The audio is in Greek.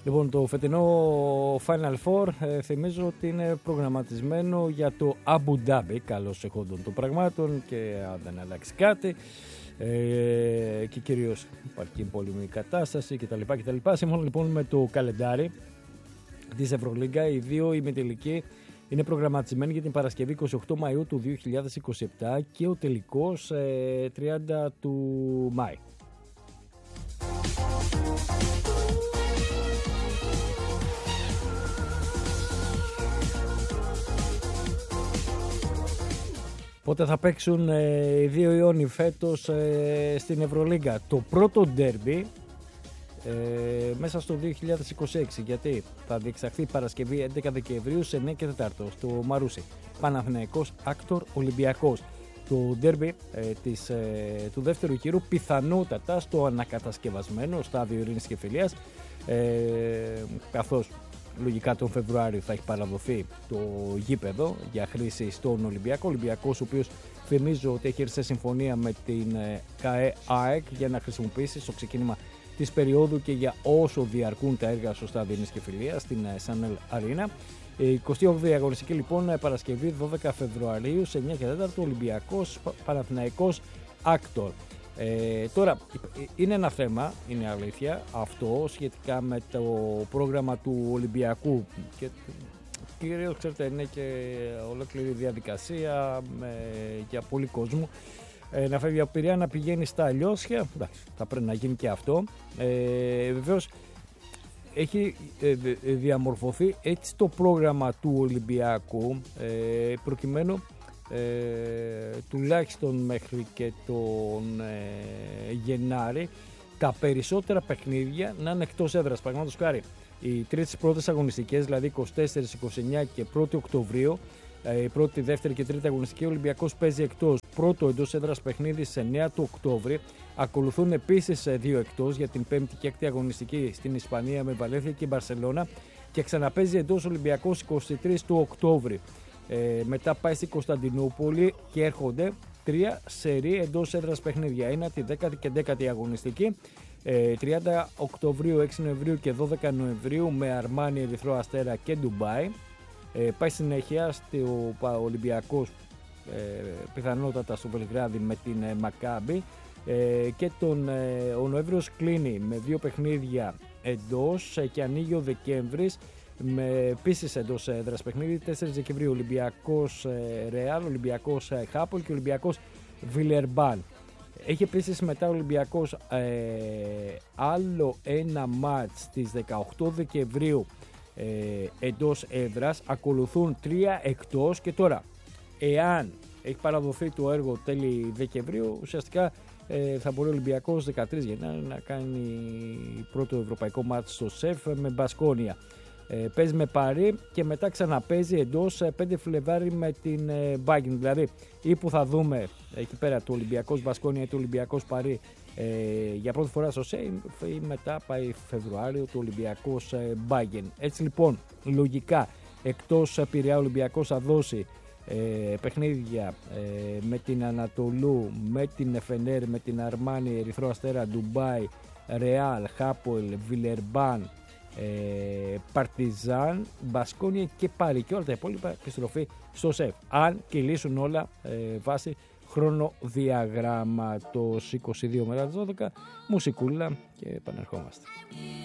Λοιπόν, το φετινό Final Four θυμίζω ότι είναι προγραμματισμένο για το Αμπου Ντάμπι, καλώς εχόντων των πραγμάτων και αν δεν αλλάξει κάτι και κυρίως υπάρχει πόλεμη κατάσταση κτλ. Σύμφωνα λοιπόν με το καλεντάρι της Ευρωλίγκα, οι δύο ημιτελικοί είναι προγραμματισμένοι για την Παρασκευή 28 Μαΐου του 2027 και ο τελικός 30 του Μάη. Πότε θα παίξουν οι δύο Ιόνιοι φέτος στην Ευρωλίγκα? Το πρώτο ντέρμπι μέσα στο 2026, γιατί θα διεξαχθεί Παρασκευή 11 Δεκεμβρίου σε 9 και 4 στο Μαρούσι. Παναθηναϊκός Άκτορ Ολυμπιακός. Το ντέρμπι του δεύτερου γύρου πιθανότατα στο ανακατασκευασμένο στάδιο Ειρήνης και Φιλίας, καθώς λογικά τον Φεβρουάριο θα έχει παραδοθεί το γήπεδο για χρήση στον Ολυμπιακό. Ο Ολυμπιακός, ο οποίος θυμίζω ότι έχει έρθει σε συμφωνία με την ΚΑΕ ΑΕΚ για να χρησιμοποιήσει στο ξεκίνημα της περίοδου και για όσο διαρκούν τα έργα στο στάδιο Ειρήνης και Φιλίας στην Σανέλ Αρίνα. Η 28η αγωνιστική λοιπόν Παρασκευή 12 Φεβρουαρίου σε 9 και 4 Ολυμπιακός Παναθηναϊκός Άκτορ. Τώρα είναι ένα θέμα, είναι αλήθεια αυτό, σχετικά με το πρόγραμμα του Ολυμπιακού και κυρίως ξέρετε είναι και ολόκληρη διαδικασία για πολύ κόσμο να φεύγει από Πειραιά να πηγαίνει στα Αλλιώσια. Θα πρέπει να γίνει και αυτό. Βεβαίως έχει διαμορφωθεί έτσι το πρόγραμμα του Ολυμπιακού προκειμένου τουλάχιστον μέχρι και τον Γενάρη τα περισσότερα παιχνίδια να είναι εκτός έδρας. Παραδείγματος χάρη, οι τρεις πρώτες αγωνιστικές, δηλαδή 24, 29 και 1 Οκτωβρίου, η πρώτη, δεύτερη και τρίτη αγωνιστική, ο Ολυμπιακός παίζει εκτός. Πρώτο εντός έδρας παιχνίδι σε 9 του Οκτώβρη. Ακολουθούν επίσης δύο εκτός για την πέμπτη και έκτη αγωνιστική στην Ισπανία με Βαλένθια και Μπαρσελόνα και ξαναπέζει εντός Ολυμπιακός 23 του Οκτώβρη. Μετά πάει στην Κωνσταντινούπολη και έρχονται τρία σερί εντός έδρας παιχνίδια. Είναι τη 10η και 10η αγωνιστική, 30 Οκτωβρίου, 6 Νοεμβρίου και 12 Νοεμβρίου με Αρμάνι, Ερυθρό Αστέρα και Ντουμπάι. Πάει συνέχεια στο Ολυμπιακός πιθανότατα στο Βελιγράδι με την Μακάμπι και ο Νοέμβριος κλείνει με δύο παιχνίδια εντός και ανοίγει ο Δεκέμβρης με επίσης εντός έδρας παιχνίδι 4 Δεκεμβρίου Ολυμπιακός Ρεάλ, Ολυμπιακός Χάπολ και Ολυμπιακός Βιλερμπάν. Έχει επίσης μετά ο Ολυμπιακός άλλο ένα μάτς στις 18 Δεκεμβρίου εντός έδρας, ακολουθούν τρία εκτός και τώρα εάν έχει παραδοθεί το έργο τέλη Δεκεμβρίου ουσιαστικά θα μπορεί ο Ολυμπιακός 13 Γενάρη να κάνει πρώτο ευρωπαϊκό μάτς στο ΣΕΦ με Μπασκόνια. Παίζει με Παρί και μετά ξαναπέζει εντός 5 Φλεβάρι με την Μπάγκεν. Δηλαδή ή που θα δούμε εκεί πέρα το Ολυμπιακός Μπασκόνια ή το Ολυμπιακός Παρί για πρώτη φορά στο ΣΕΙ ή μετά πάει Φεβρουάριο το Ολυμπιακός Μπάγκεν. Έτσι λοιπόν λογικά εκτός Πειραιά ο Ολυμπιακός θα δώσει παιχνίδια με την Ανατολού, με την Εφενέρ, με την Αρμάνι, Ερυθρό Αστέρα, Ντουμπάι, Ρεάλ, Χάπολ, Βιλερμπάν, Παρτιζάν, Μπασκόνια και Πάρη και όλα τα υπόλοιπα επιστροφή στο ΣΕΦ αν κυλήσουν όλα βάσει χρονοδιαγράμματος. 22 μέρα 12 μουσικούλα και επανερχόμαστε.